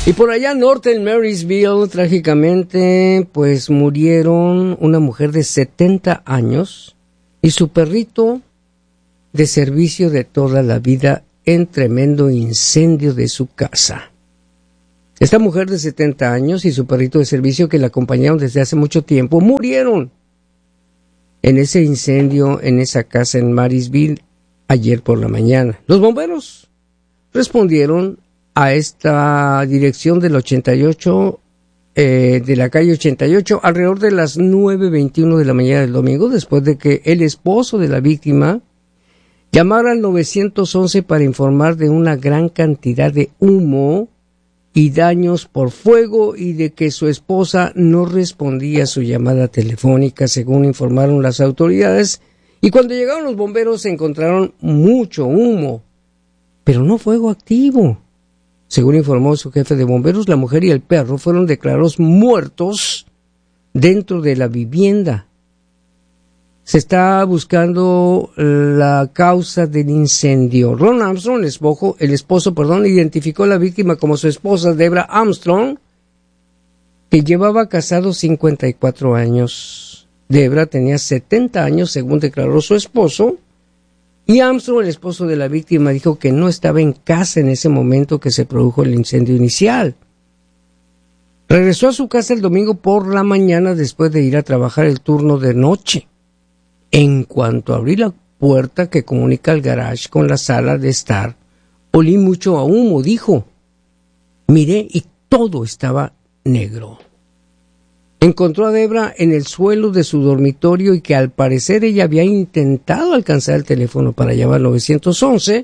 Y por allá norte en Marysville, trágicamente, pues murieron una mujer de 70 años y su perrito de servicio de toda la vida en tremendo incendio de su casa. Esta mujer de 70 años y su perrito de servicio que la acompañaron desde hace mucho tiempo murieron en ese incendio en esa casa en Marysville ayer por la mañana. Los bomberos respondieron a esta dirección del 88, de la calle 88, alrededor de las 9:21 de la mañana del domingo, después de que el esposo de la víctima llamara al 911 para informar de una gran cantidad de humo y daños por fuego y de que su esposa no respondía a su llamada telefónica, según informaron las autoridades. Y cuando llegaron los bomberos encontraron mucho humo, pero no fuego activo. Según informó su jefe de bomberos, la mujer y el perro fueron declarados muertos dentro de la vivienda. Se está buscando la causa del incendio. Ron Armstrong, el esposo, identificó a la víctima como su esposa, Debra Armstrong, que llevaba casado 54 años. Debra tenía 70 años, según declaró su esposo, y Armstrong, el esposo de la víctima, dijo que no estaba en casa en ese momento que se produjo el incendio inicial. Regresó a su casa el domingo por la mañana después de ir a trabajar el turno de noche. En cuanto abrí la puerta que comunica el garage con la sala de estar, olí mucho a humo, dijo. Miré y todo estaba negro. Encontró a Debra en el suelo de su dormitorio y que al parecer ella había intentado alcanzar el teléfono para llamar al 911.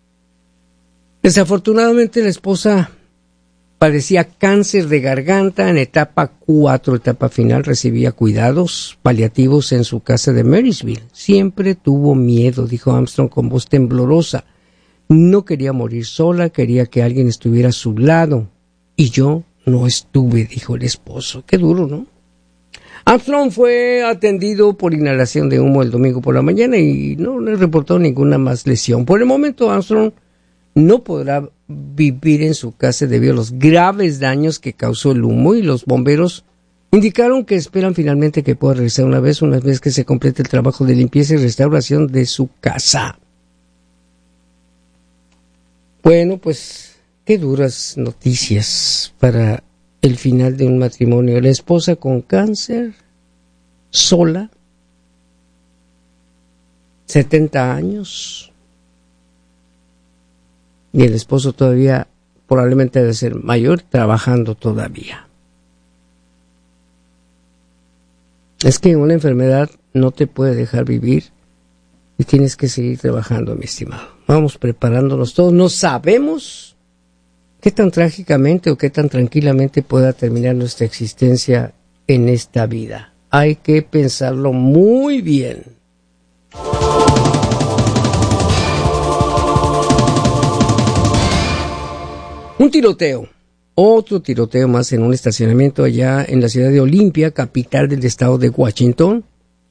Desafortunadamente la esposa padecía cáncer de garganta en etapa 4, etapa final. Recibía cuidados paliativos en su casa de Marysville. Siempre tuvo miedo, dijo Armstrong con voz temblorosa. No quería morir sola, quería que alguien estuviera a su lado. Y yo no estuve, dijo el esposo. Qué duro, ¿no? Armstrong fue atendido por inhalación de humo el domingo por la mañana y no le reportó ninguna más lesión. Por el momento, Armstrong no podrá vivir en su casa debido a los graves daños que causó el humo, y los bomberos indicaron que esperan finalmente que pueda regresar una vez que se complete el trabajo de limpieza y restauración de su casa. Bueno, pues qué duras noticias para el final de un matrimonio. La esposa con cáncer, sola, 70 años, y el esposo todavía probablemente debe ser mayor, trabajando todavía. Es que una enfermedad no te puede dejar vivir y tienes que seguir trabajando, mi estimado. Vamos preparándonos todos. No sabemos qué tan trágicamente o qué tan tranquilamente pueda terminar nuestra existencia en esta vida. Hay que pensarlo muy bien. Un tiroteo, otro tiroteo más en un estacionamiento allá en la ciudad de Olympia, capital del estado de Washington.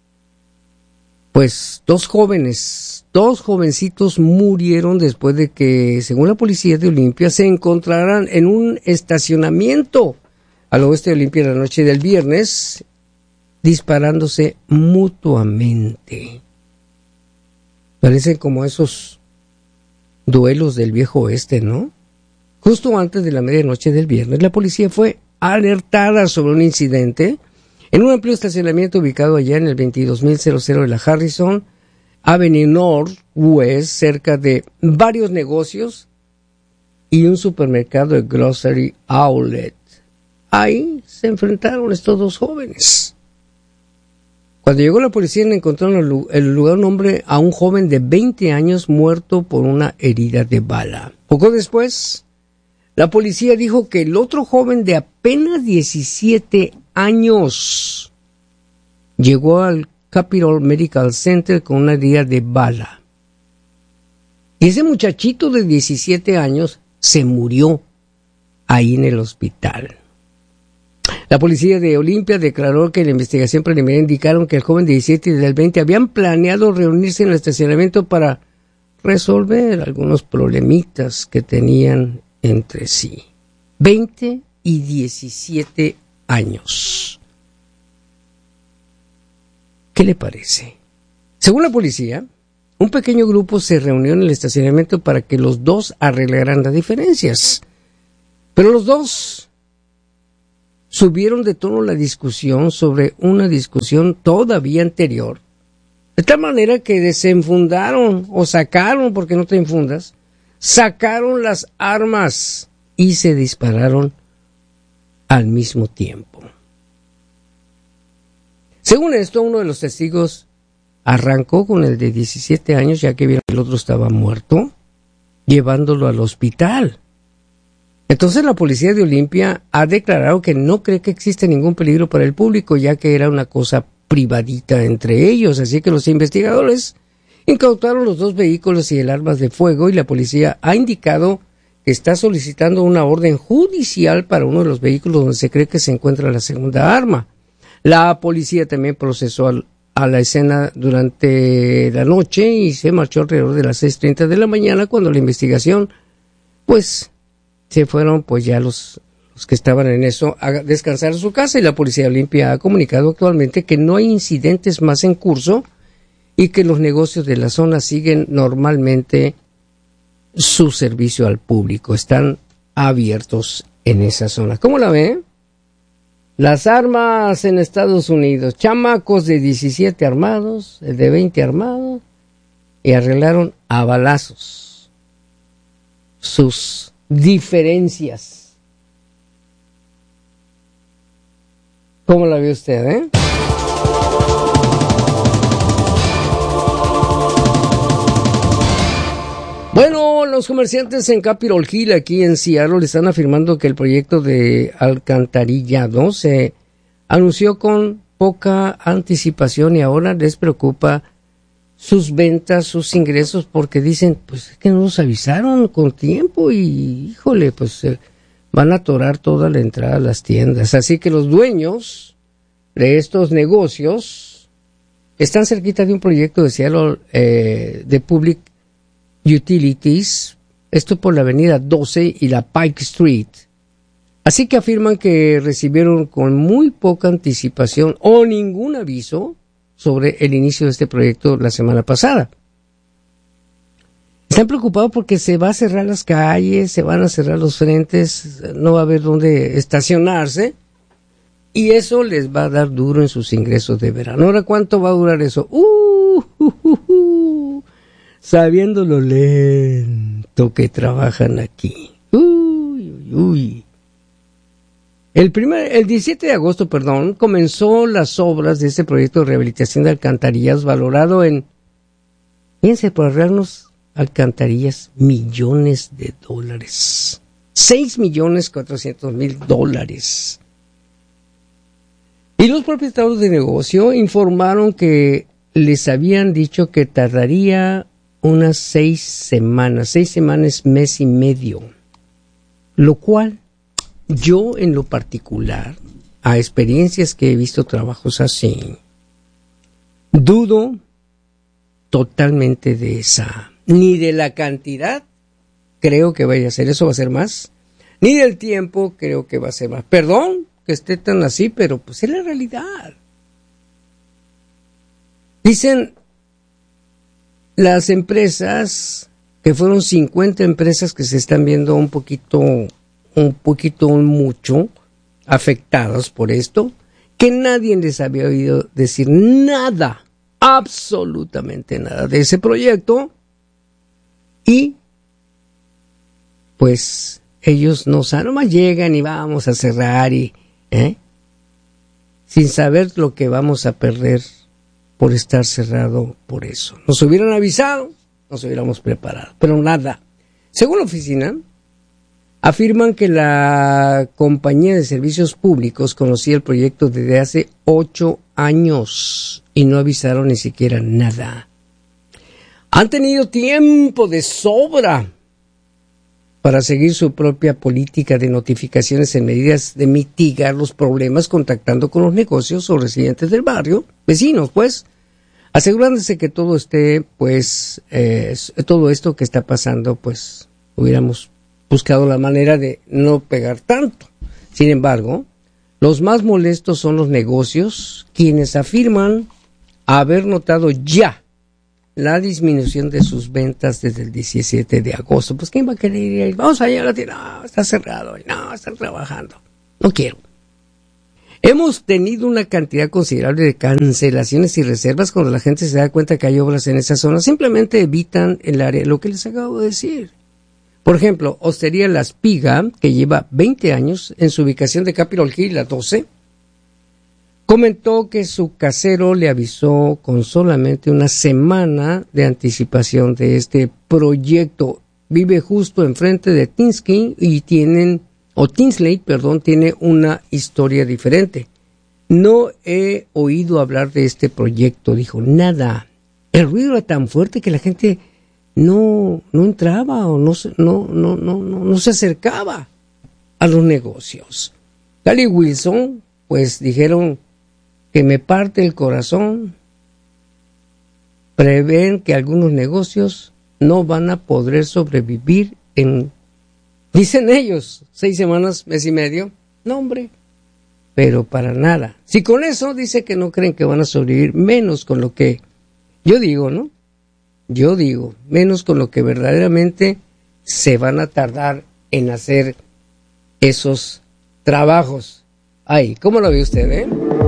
Pues dos jovencitos murieron después de que, según la policía de Olympia, se encontraran en un estacionamiento al oeste de Olympia la noche del viernes, disparándose mutuamente. Parecen como esos duelos del viejo oeste, ¿no? Justo antes de la medianoche del viernes, la policía fue alertada sobre un incidente en un amplio estacionamiento ubicado allá en el 22,000 de la Harrison Avenue Northwest, cerca de varios negocios y un supermercado de Grocery Outlet. Ahí se enfrentaron estos dos jóvenes. Cuando llegó la policía, encontraron en el lugar a un joven de 20 años muerto por una herida de bala. Poco después, la policía dijo que el otro joven de apenas 17 años llegó al Capitol Medical Center con una herida de bala. Y ese muchachito de 17 años se murió ahí en el hospital. La policía de Olympia declaró que la investigación preliminar indicaron que el joven de 17 y del 20 habían planeado reunirse en el estacionamiento para resolver algunos problemitas que tenían entre sí. 20 y 17 años. ¿Qué le parece? Según la policía, un pequeño grupo se reunió en el estacionamiento para que los dos arreglaran las diferencias. Pero los dos subieron de tono la discusión sobre una discusión todavía anterior, de tal manera que desenfundaron o sacaron, porque no te enfundas, sacaron las armas y se dispararon al mismo tiempo. Según esto, uno de los testigos arrancó con el de 17 años, ya que vieron que el otro estaba muerto, llevándolo al hospital. Entonces la policía de Olimpia ha declarado que no cree que existe ningún peligro para el público, ya que era una cosa privadita entre ellos. Así que los investigadores incautaron los dos vehículos y el arma de fuego, y la policía ha indicado que está solicitando una orden judicial para uno de los vehículos donde se cree que se encuentra la segunda arma. La policía también procesó a la escena durante la noche y se marchó alrededor de las 6:30 de la mañana, cuando la investigación, pues, se fueron pues ya los que estaban en eso a descansar en su casa, y la policía de Olimpia ha comunicado actualmente que no hay incidentes más en curso y que los negocios de la zona siguen normalmente su servicio al público, están abiertos en esa zona. ¿Cómo la ve? Las armas en Estados Unidos, chamacos de 17 armados, el de 20 armados, y arreglaron a balazos sus diferencias. ¿Cómo la ve usted, Bueno, los comerciantes en Capitol Hill, aquí en Seattle, le están afirmando que el proyecto de alcantarillado se anunció con poca anticipación y ahora les preocupa sus ventas, sus ingresos, porque dicen, pues es que no nos avisaron con tiempo y, híjole, pues van a atorar toda la entrada a las tiendas. Así que los dueños de estos negocios están cerquita de un proyecto de Seattle de Public Utilities, esto por la avenida 12 y la Pike Street. Así que afirman que recibieron con muy poca anticipación o ningún aviso sobre el inicio de este proyecto la semana pasada. Están preocupados porque se va a cerrar las calles, se van a cerrar los frentes, no va a haber dónde estacionarse, y eso les va a dar duro en sus ingresos de verano. Ahora, ¿cuánto va a durar eso? Sabiendo lo lento que trabajan aquí. El 17 de agosto, comenzó las obras de este proyecto de rehabilitación de alcantarillas valorado en, fíjense, por arreglarnos alcantarillas, $millones. $6,400,000. Y los propietarios de negocio informaron que les habían dicho que tardaría unas 6 semanas, mes y medio, lo cual yo en lo particular, a experiencias que he visto trabajos así, dudo totalmente de esa, ni de la cantidad creo que vaya a ser, eso va a ser más, ni del tiempo creo que va a ser más. Perdón que esté tan así, pero pues es la realidad. Dicen las empresas, que fueron 50 empresas que se están viendo un poquito mucho afectadas por esto, que nadie les había oído decir nada, absolutamente nada de ese proyecto, y pues ellos no saben, nomás llegan y vamos a cerrar y sin saber lo que vamos a perder por estar cerrado por eso. Nos hubieran avisado, nos hubiéramos preparado, pero nada. Según la oficina, afirman que la compañía de servicios públicos conocía el proyecto desde hace 8 años y no avisaron ni siquiera nada. Han tenido tiempo de sobra para seguir su propia política de notificaciones en medidas de mitigar los problemas, contactando con los negocios o residentes del barrio, vecinos, pues, asegurándose que todo esté, pues, todo esto que está pasando, pues, hubiéramos buscado la manera de no pegar tanto. Sin embargo, los más molestos son los negocios, quienes afirman haber notado ya la disminución de sus ventas desde el 17 de agosto. Pues ¿quién va a querer ir ahí? Vamos allá a la tienda. No, está cerrado. No, están trabajando. No quiero. Hemos tenido una cantidad considerable de cancelaciones y reservas cuando la gente se da cuenta que hay obras en esa zona. Simplemente evitan el área, lo que les acabo de decir. Por ejemplo, Hostería La Espiga, que lleva 20 años en su ubicación de Capitol Hill, la 12, comentó que su casero le avisó con solamente una semana de anticipación de este proyecto. Vive justo enfrente de Tinsley y tiene una historia diferente. No he oído hablar de este proyecto, dijo, nada. El ruido era tan fuerte que la gente no entraba o no se acercaba a los negocios. Gary Wilson, pues dijeron que me parte el corazón. Prevén que algunos negocios no van a poder sobrevivir dicen ellos, 6 semanas, mes y medio. No, hombre, pero para nada. Si con eso dice que no creen que van a sobrevivir, menos con lo que yo digo, ¿no? Yo digo, menos con lo que verdaderamente se van a tardar en hacer esos trabajos. Ay, ¿cómo lo ve usted,